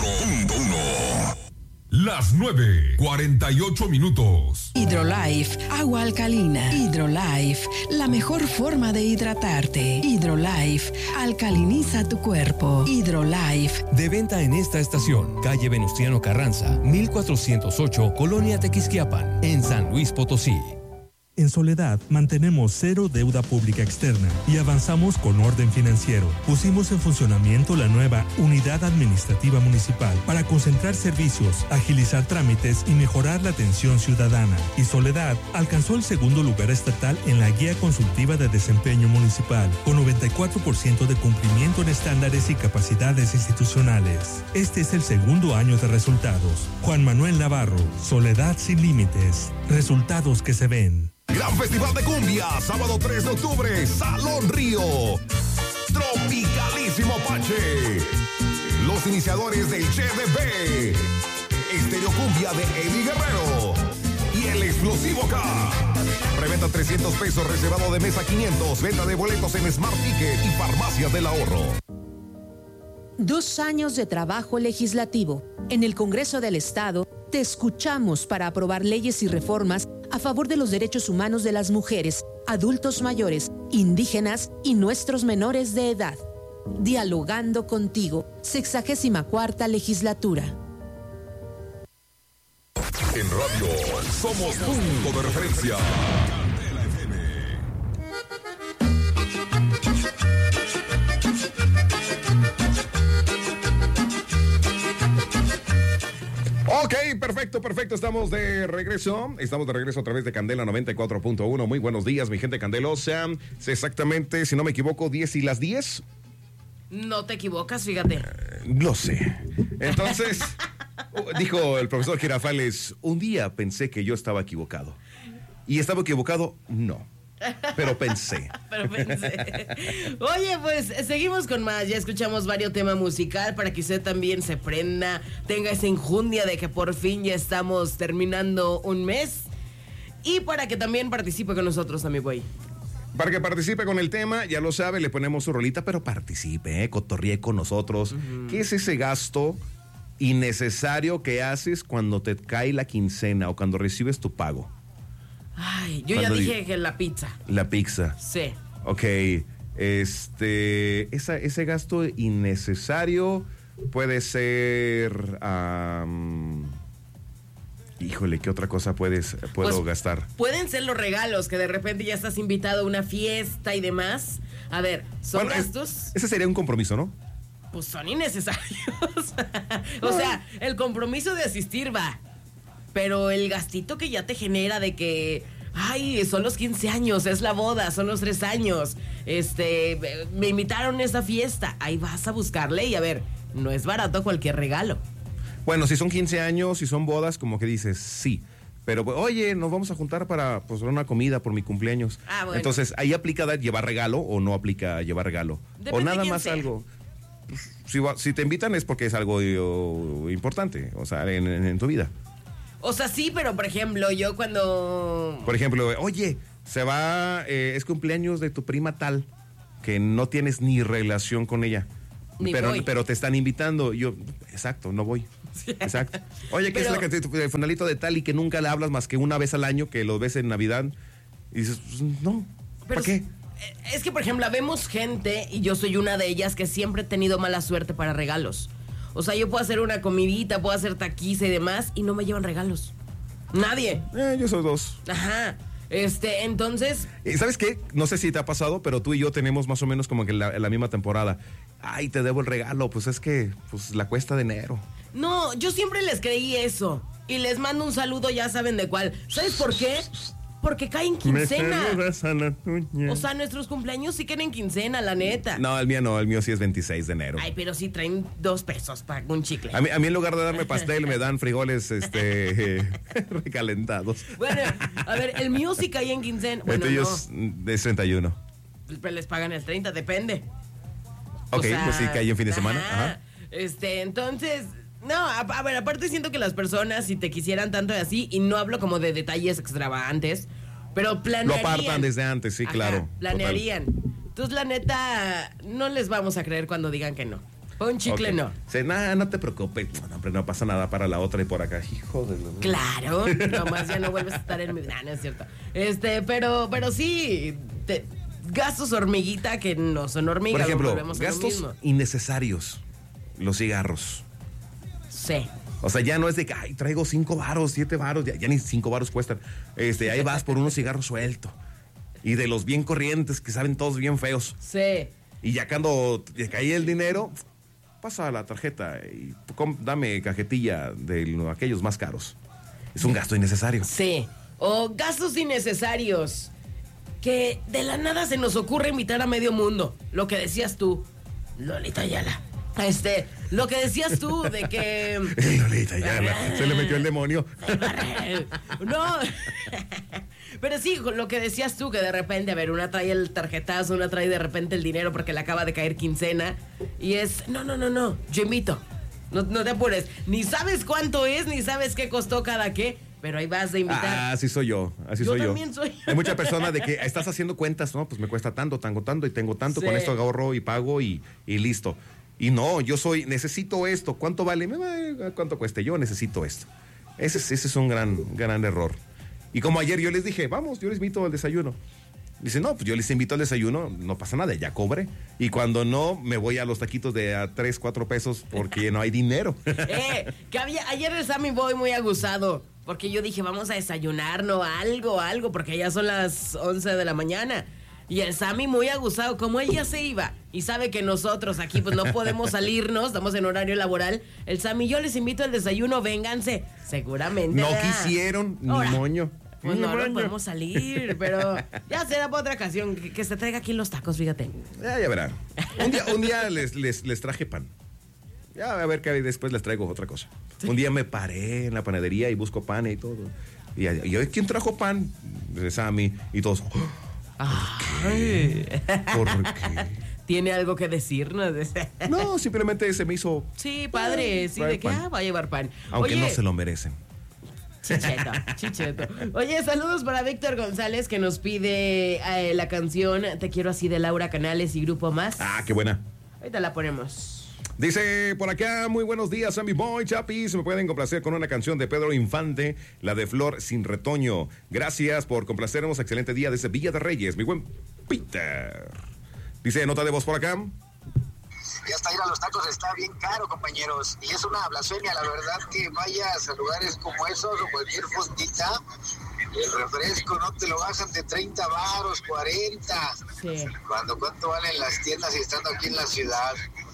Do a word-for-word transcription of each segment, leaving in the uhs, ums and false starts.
punto uno. Las nueve, cuarenta y ocho minutos. Hidrolife, agua alcalina. Hidrolife, la mejor forma de hidratarte. Hidrolife, alcaliniza tu cuerpo. Hidrolife. De venta en esta estación, calle Venustiano Carranza, mil cuatrocientos ocho, Colonia Tequisquiapan, en San Luis Potosí. En Soledad mantenemos cero deuda pública externa y avanzamos con orden financiero. Pusimos en funcionamiento la nueva Unidad Administrativa Municipal para concentrar servicios, agilizar trámites y mejorar la atención ciudadana. Y Soledad alcanzó el segundo lugar estatal en la Guía Consultiva de Desempeño Municipal, con noventa y cuatro por ciento de cumplimiento en estándares y capacidades institucionales. Este es el segundo año de resultados. Juan Manuel Navarro, Soledad sin límites. Resultados que se ven. Gran Festival de Cumbia, sábado tres de octubre, Salón Río. Tropicalísimo Pache. Los iniciadores del Che de B. Estéreo Cumbia de Eddie Guerrero. Y el Explosivo K. Preventa trescientos pesos, reservado de mesa quinientos. Venta de boletos en Smart Ticket y Farmacias del Ahorro. Dos años de trabajo legislativo. En el Congreso del Estado, te escuchamos para aprobar leyes y reformas a favor de los derechos humanos de las mujeres, adultos mayores, indígenas y nuestros menores de edad. Dialogando contigo, sexagésima cuarta legislatura. En radio somos punto de referencia. Ok, perfecto, perfecto. Estamos de regreso. Estamos de regreso a través de Candela noventa y cuatro punto uno. Muy buenos días, mi gente candelosa. Es exactamente, si no me equivoco, diez y las diez. No te equivocas, fíjate. Uh, lo sé. Entonces, dijo el profesor Girafales, un día pensé que yo estaba equivocado. ¿Y estaba equivocado? No. Pero pensé. Pero pensé. Oye, pues seguimos con más. Ya escuchamos varios temas musical para que usted también se prenda, tenga esa injundia de que por fin ya estamos terminando un mes. Y para que también participe con nosotros, amigo güey. Para que participe con el tema, ya lo sabe, le ponemos su rolita, pero participe, ¿eh? Cotorríe con nosotros. Uh-huh. ¿Qué es ese gasto innecesario que haces cuando te cae la quincena o cuando recibes tu pago? Ay, yo ya dije que la pizza. La pizza. Sí. Ok, este, esa, ese gasto innecesario puede ser, um, híjole, ¿qué otra cosa puedes, puedo pues, gastar? Pueden ser los regalos, que de repente ya estás invitado a una fiesta y demás. A ver, ¿son bueno, gastos? Es, ese sería un compromiso, ¿no? Pues son innecesarios. O sea, el compromiso de asistir va. Pero el gastito que ya te genera de que, ay, son los quince años, es la boda, son los tres años, este, me invitaron a esta fiesta, ahí vas a buscarle y a ver, no es barato cualquier regalo. Bueno, si son quince años, si son bodas, como que dices, sí. Pero, oye, nos vamos a juntar para pues, una comida por mi cumpleaños. Ah, bueno. Entonces, ahí aplica llevar regalo o no aplica llevar regalo. Depende o nada más sea. Algo. Si, si te invitan es porque es algo yo, importante, o sea, en, en, en tu vida. O sea, sí, pero por ejemplo, yo cuando... Por ejemplo, oye, se va, eh, es cumpleaños de tu prima tal, que no tienes ni relación con ella. Ni pero, voy. pero te están invitando. Yo, exacto, no voy. Exacto. Oye, ¿qué pero... es la que tu fonalito de tal y que nunca le hablas más que una vez al año, que lo ves en Navidad? Y dices, pues, no, ¿para qué? Es que, por ejemplo, vemos gente, y yo soy una de ellas, que siempre he tenido mala suerte para regalos. O sea, yo puedo hacer una comidita, puedo hacer taquiza y demás, y no me llevan regalos. Nadie. Eh, yo soy dos. Ajá. Este, entonces... ¿Sabes qué? No sé si te ha pasado, pero tú y yo tenemos más o menos como que la, la misma temporada. Ay, te debo el regalo. Pues es que, pues la cuesta de enero. No, yo siempre les creí eso. Y les mando un saludo, ya saben de cuál. ¿Sabes por qué? Porque caen quincena. O sea, nuestros cumpleaños sí caen en quincena, la neta. No, el mío no, el mío sí es veintiséis de enero. Ay, pero sí traen dos pesos para un chicle. A mí, a mí en lugar de darme pastel me dan frijoles este eh, recalentados. Bueno, a ver, el mío sí cae en quincena. Bueno, el tuyo no. es treinta y uno. Pero les pagan el treinta, depende. Ok, o sea, pues sí cae en fin de ajá, semana. Ajá. Este, entonces... No, a, a ver, aparte siento que las personas, si te quisieran tanto y así, y no hablo como de detalles extravagantes, pero planearían. Lo apartan desde antes, sí, Ajá, claro. Planearían. Total. Entonces, la neta, no les vamos a creer cuando digan que no. Un chicle okay. no. Sí, nada, no te preocupes. No, hombre, no pasa nada para la otra y por acá. Hijo de... Claro, nomás ya no vuelves a estar en mi... No, no es cierto. Este, pero, pero sí, te... gastos hormiguita que no son hormigas. Por ejemplo, gastos innecesarios. Los cigarros. Sí. O sea, ya no es de que, ay, traigo cinco varos, siete varos, ya, ya ni cinco varos cuestan. Este, ahí vas por unos cigarros sueltos. Y de los bien corrientes, que saben todos bien feos. Sí. Y ya cuando te cae el dinero, pasa la tarjeta y com, dame cajetilla de aquellos más caros. Es un gasto innecesario. Sí. O gastos innecesarios. Que de la nada se nos ocurre invitar a medio mundo. Lo que decías tú, Lolita Ayala. Este, lo que decías tú de que... Lolita Ayala, se le metió el demonio. No, pero sí, lo que decías tú, que de repente, a ver, una trae el tarjetazo, una trae de repente el dinero porque le acaba de caer quincena. Y es, no, no, no, no, yo invito. No, no te apures. Ni sabes cuánto es, ni sabes qué costó cada qué. Pero ahí vas de invitar. Ah, así soy yo, así yo soy yo. Yo también soy. Hay muchas personas de que estás haciendo cuentas, ¿no? Pues me cuesta tanto, tanto, tanto y tengo tanto, sí. Con esto ahorro y pago y, y listo. Y no, yo soy, necesito esto. ¿Cuánto vale? ¿Cuánto cueste? Yo necesito esto. Ese, ese es un gran, gran error. Y como ayer yo les dije, vamos, yo les invito al desayuno. Dice, no, pues yo les invito al desayuno, no pasa nada, ya cobre. Y cuando no, me voy a los taquitos de a tres, cuatro pesos porque no hay dinero. Eh, que había, ayer el Sammy Boy muy aguzado. Porque yo dije, vamos a desayunar, no, algo, algo, porque ya son las once de la mañana. Y el Sammy muy aguzado, como él ya se iba y sabe que nosotros aquí pues no podemos salirnos, estamos en horario laboral. El Sammy, yo les invito al desayuno, vénganse. Seguramente. No ¿verdad? Quisieron, ni Ahora, moño. Pues ni no, moño. no podemos salir, pero ya será para otra ocasión, que, que se traiga aquí los tacos, fíjate. Ya, ya verán. Un día, un día les, les, les traje pan. Ya a ver qué después les traigo otra cosa. Un día me paré en la panadería y busco pan y todo. Y, y yo, ¿quién trajo pan? De Sammy y todos. ¿Por qué? ¿Por qué? ¿Tiene algo que decirnos? No, simplemente se me hizo. Sí, padre, eh, sí, de que ah, va a llevar pan. Aunque Oye, no se lo merecen. Chicheto, chicheto. Oye, saludos para Víctor González que nos pide eh, la canción Te quiero así de Laura Canales y Grupo Más. Ah, qué buena. Ahorita la ponemos. Dice por acá, muy buenos días, Sammy Boy, Chapis. Me pueden complacer con una canción de Pedro Infante, la de Flor sin retoño. Gracias por complacernos. Excelente día desde Villa de Reyes, mi buen Peter. Dice, nota de voz por acá. Ya hasta ir a los tacos está bien caro, compañeros. Y es una blasfemia, la verdad, que vayas a lugares como esos o cualquier fondita. El refresco no te lo bajan de treinta varos, cuarenta. Sí. Cuando cuánto valen las tiendas y estando aquí en la ciudad.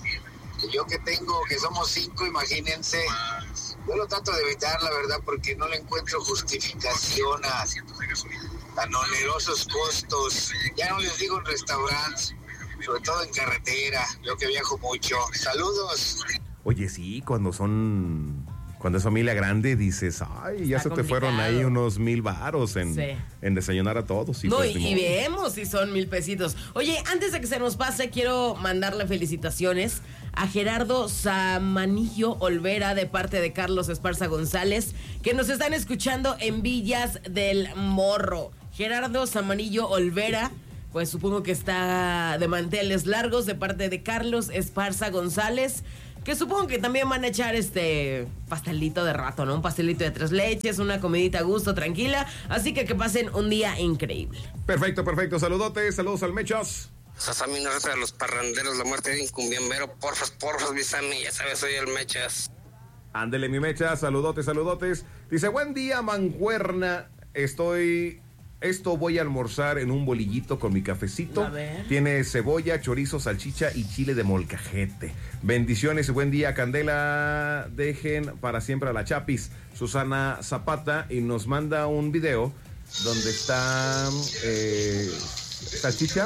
Yo que tengo, que somos cinco, imagínense. Yo lo trato de evitar, la verdad, porque no le encuentro justificación a tan onerosos costos. Ya no les digo en restaurantes, sobre todo en carretera, yo que viajo mucho. Saludos. Oye, sí, cuando son... Cuando es familia grande, dices, ay, ya Está se complicado. te fueron ahí unos mil varos en, Sí. en desayunar a todos. Y No, pues, y, y vemos si son mil pesitos. Oye, antes de que se nos pase, quiero mandarle felicitaciones a Gerardo Samanillo Olvera de parte de Carlos Esparza González, que nos están escuchando en Villas del Morro. Gerardo Samanillo Olvera, pues supongo que está de manteles largos de parte de Carlos Esparza González, que supongo que también van a echar este pastelito de rato, ¿no? Un pastelito de tres leches, una comidita a gusto, tranquila. Así que que pasen un día increíble. Perfecto, perfecto. Saludotes, saludos al Mechas. Sasami, no reza de los parranderos, la muerte de un cumbiambero. Porfas, porfas, mi Sammy, ya sabes, soy el Mechas. Ándele, mi Mecha, saludotes, saludotes. Dice, buen día, mancuerna. Estoy... Esto voy a almorzar en un bolillito con mi cafecito. A ver. Tiene cebolla, chorizo, salchicha y chile de molcajete. Bendiciones y buen día, Candela. Dejen para siempre a la Chapis. Susana Zapata, y nos manda un video donde está eh, salchicha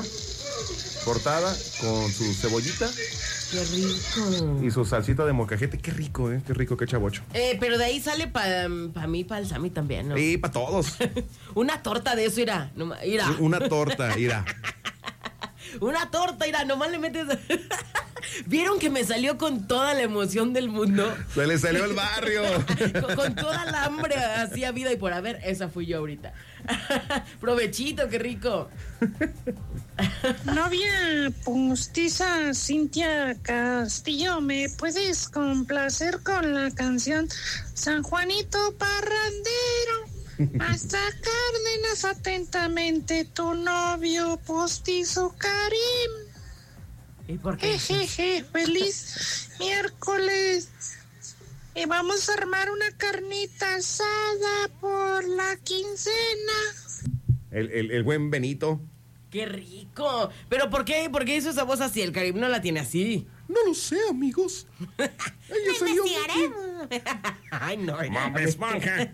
cortada con su cebollita. Qué rico. Y su salsita de molcajete. Qué rico, ¿eh? Qué rico, qué chavocho. Eh, pero de ahí sale para pa mí, para el Sammy también, ¿no? Y para todos. Una torta de eso, irá. No, irá. Una torta, mira. Una torta, irá. Nomás le metes... ¿Vieron que me salió con toda la emoción del mundo? Se le salió el barrio. con, con toda la hambre así a vida y por haber. Esa fui yo ahorita. Provechito, qué rico. Novia postiza Cintia Castillo, ¿me puedes complacer con la canción San Juanito Parrandero? Hasta Cárdenas, atentamente, tu novio postizo Karim. ¿Y por qué? Jejeje, feliz miércoles. Y vamos a armar una carnita asada por la quincena. El, el, el buen Benito. ¡Qué rico! ¿Pero por qué? ¿Por qué hizo esa voz así? El Karim no la tiene así. No lo sé, amigos. Ella soy yo. Ay, no. Mamá Esponja.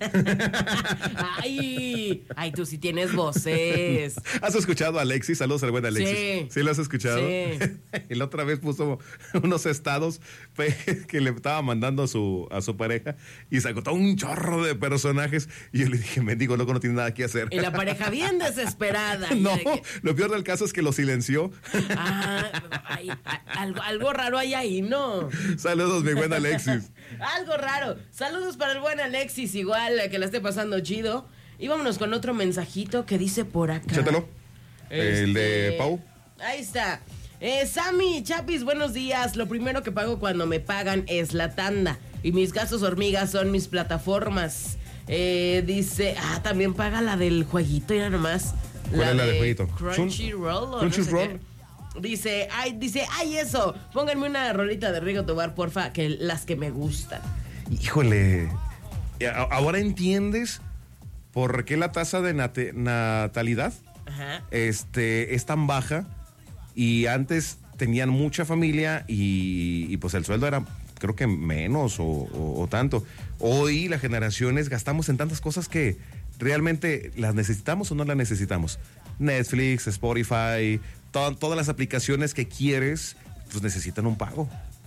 Ay, ay, tú sí tienes voces. ¿Has escuchado a Alexis? Saludos al buen Alexis. Sí. ¿Sí lo has escuchado? Sí. Y la otra vez puso unos estados que le estaba mandando a su, a su pareja y sacó todo un chorro de personajes. Y yo le dije, mendigo, loco, no tiene nada que hacer. Y la pareja bien desesperada. No, que... lo peor del caso es que lo silenció. Ah, ay, algo, algo raro hay ahí, ¿no? Saludos, mi buen Alexis. Algo raro. Saludos para el buen Alexis, igual, que la esté pasando chido. Y vámonos con otro mensajito que dice por acá. Chétalo. Este... El de Pau. Ahí está. Eh, Sammy, Chapis, buenos días. Lo primero que pago cuando me pagan es la tanda. Y mis gastos hormigas son mis plataformas. Eh, dice, ah, también paga la del jueguito, ya nomás. ¿Cuál es la del jueguito? Crunchyroll. Crunchyroll. Dice, ay, dice, ay, eso. Pónganme una rolita de Rigo Tobar, porfa, que las que me gustan. Híjole. Ahora entiendes por qué la tasa de nat- natalidad Ajá. este, es tan baja. Y antes tenían mucha familia y, y pues el sueldo era, creo que menos o, o, o tanto. Hoy las generaciones gastamos en tantas cosas que realmente las necesitamos o no las necesitamos. Netflix, Spotify, to- todas las aplicaciones que quieres, pues necesitan un pago.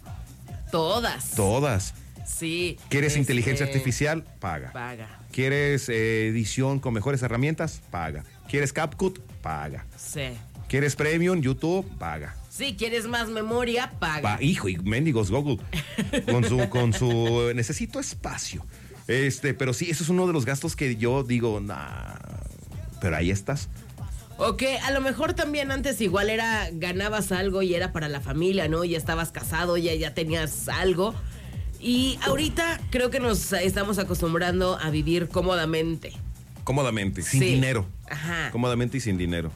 Todas. Todas. Sí. ¿Quieres este... inteligencia artificial? Paga. Paga. ¿Quieres eh, edición con mejores herramientas? Paga. ¿Quieres CapCut? Paga. Sí. ¿Quieres Premium? YouTube? Paga. Sí, ¿quieres más memoria? Paga. Pa- hijo, y mendigos Google. Con su, con su necesito espacio. Este, pero sí, eso es uno de los gastos que yo digo, nah, pero ahí estás. Ok, a lo mejor también antes igual era, ganabas algo y era para la familia, ¿no? Ya estabas casado, ya, ya tenías algo. Y ahorita creo que nos estamos acostumbrando a vivir cómodamente. Cómodamente, sin Sí. dinero. Ajá. Cómodamente y sin dinero.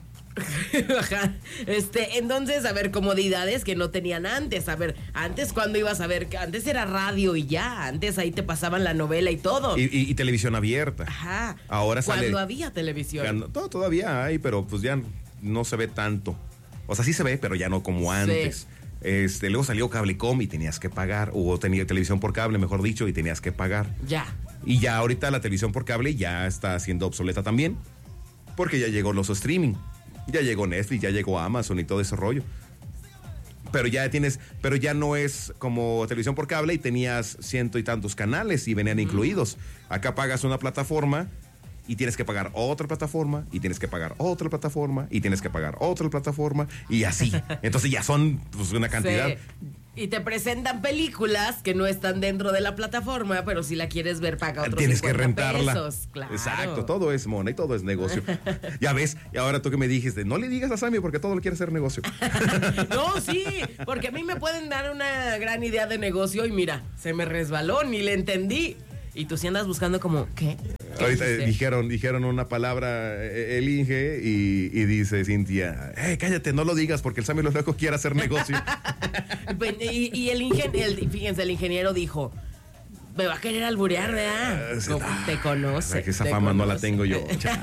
Ajá. Este, entonces, a ver, comodidades que no tenían antes. A ver, antes cuando ibas a ver, antes era radio y ya, antes ahí te pasaban la novela y todo. Y, y, y televisión abierta. Ajá. Ahora sale. Cuando había televisión. Todo, todavía hay, pero pues ya no se ve tanto. O sea, sí se ve, pero ya no como antes. Sí. Este, luego salió Cablecom y tenías que pagar, o tenía televisión por cable, mejor dicho, y tenías que pagar. Ya. Y ya ahorita la televisión por cable ya está siendo obsoleta también, porque ya llegó los streaming, ya llegó Netflix, ya llegó Amazon y todo ese rollo. Pero ya tienes, pero ya no es como televisión por cable y tenías ciento y tantos canales y venían mm. incluidos. Acá pagas una plataforma y tienes que pagar otra plataforma, y tienes que pagar otra plataforma, y tienes que pagar otra plataforma, y así. Entonces ya son pues, una cantidad. Sí. Y te presentan películas que no están dentro de la plataforma, pero si la quieres ver, paga otros tienes que rentarla. Pesos, claro. Exacto, todo es mona y todo es negocio. Ya ves, y ahora tú que me dijiste, no le digas a Sammy porque todo lo quiere hacer negocio. No, sí, porque a mí me pueden dar una gran idea de negocio y mira, se me resbaló, ni le entendí. Y tú sí andas buscando como, ¿qué? ¿Qué Ahorita dijiste? dijeron, dijeron una palabra eh, el Inge y, y dice Cintia, hey, cállate, no lo digas porque el Sammy lo loco quiere hacer negocio. y, y el ingeniero, fíjense, el ingeniero dijo, me va a querer alburear, ¿verdad? Uh, sí, Como ah, te conoce. que esa te fama conoce. no la tengo yo.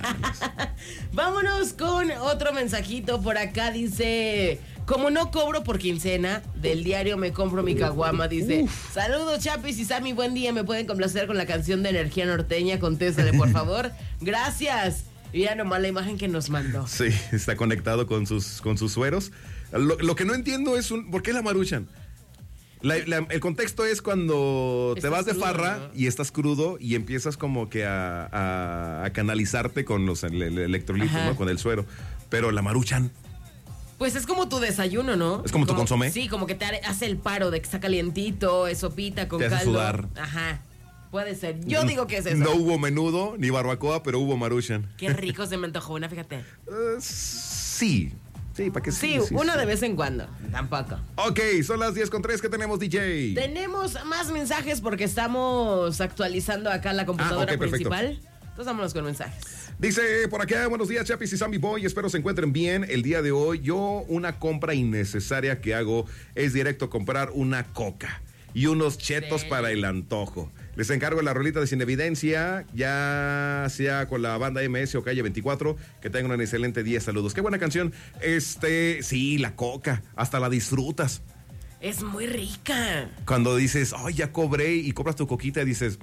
Vámonos con otro mensajito por acá, dice... Como no cobro por quincena, del diario me compro mi caguama, dice, uf. Saludos Chapis y Sammy, buen día, me pueden complacer con la canción de Energía Norteña, contéstale por favor, gracias. Mira nomás la imagen que nos mandó. Sí, está conectado con sus, con sus sueros. Lo, lo que no entiendo es, un, ¿por qué la maruchan? La, la, el contexto es cuando estás te vas de crudo, farra, ¿no? Y estás crudo y empiezas como que a, a, a canalizarte con los el, el electrolitos, ¿no? Con el suero, pero la maruchan. Pues es como tu desayuno, ¿no? ¿Es como, como tu consomé? Sí, como que te hace el paro de que está calientito, es sopita con te hace caldo. Sudar. Ajá. Puede ser. Yo no, digo que es eso. No hubo menudo ni barbacoa, pero hubo maruchan. Qué rico se me antojó una, fíjate. Uh, sí. Sí, para que sí. Sí, sí, una sí. de vez en cuando, tampoco. Ok, son las diez con tres, ¿qué tenemos, D J? Tenemos más mensajes porque estamos actualizando acá la computadora ah, okay, principal. Entonces vámonos con mensajes. Dice por acá, buenos días, Chapis y Sammy Boy, espero se encuentren bien el día de hoy. Yo una compra innecesaria que hago es directo comprar una coca y unos chetos sí. para el antojo. Les encargo la rolita de Sin Evidencia, ya sea con la banda M S o Calle veinticuatro, que tengan un excelente día, saludos. Qué buena canción. Este, sí, la coca, hasta la disfrutas. Es muy rica. Cuando dices, ay, oh, ya cobré y compras tu coquita y dices,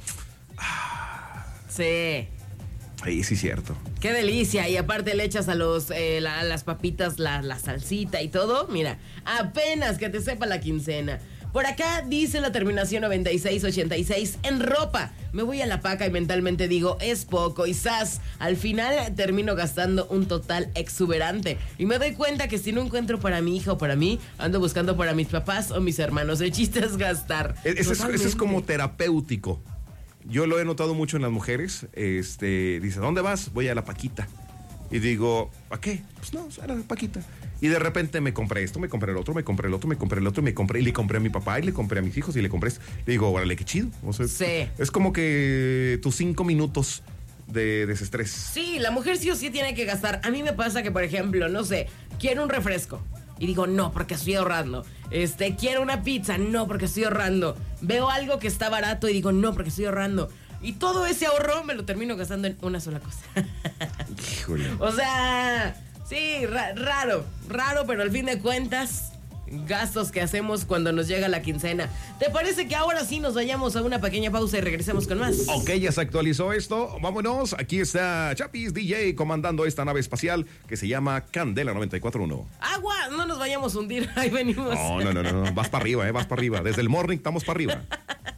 ah. Sí. Sí, sí, cierto. Qué delicia. Y aparte le echas a los eh, la, a las papitas la, la salsita y todo. Mira, apenas que te sepa la quincena. Por acá dice la terminación noventa y seis ochenta y seis, en ropa. Me voy a la paca y mentalmente digo, es poco. Y zas, al final termino gastando un total exuberante. Y me doy cuenta que si no encuentro para mi hija o para mí, ando buscando para mis papás o mis hermanos. El chiste es gastar. Eso es, eso es como terapéutico. Yo lo he notado mucho en las mujeres. Este, dice, ¿dónde vas? Voy a la paquita. Y digo, ¿a qué? Pues no, a la paquita. Y de repente me compré esto, me compré el otro, me compré el otro, me compré el otro, y me compré, y le compré a mi papá, y le compré a mis hijos, y le compré esto. Le digo, órale, qué chido. O sea, sí. Es como que tus cinco minutos de desestrés. Sí, la mujer sí o sí tiene que gastar. A mí me pasa que, por ejemplo, no sé, quiero un refresco. Y digo, no, porque estoy ahorrando. Este, quiero una pizza, no, porque estoy ahorrando. Veo algo que está barato y digo, no, porque estoy ahorrando. Y todo ese ahorro me lo termino gastando en una sola cosa. Híjole. O sea, sí, ra- raro, raro, pero al fin de cuentas, gastos que hacemos cuando nos llega la quincena. ¿Te parece que ahora sí nos vayamos a una pequeña pausa y regresemos con más? Ok, ya se actualizó esto. Vámonos. Aquí está Chapis D J comandando esta nave espacial que se llama Candela noventa y cuatro punto uno. Agua, no nos vayamos a hundir. Ahí venimos. No, no, no, no. Vas para arriba, eh, vas para arriba. Desde el morning estamos para arriba.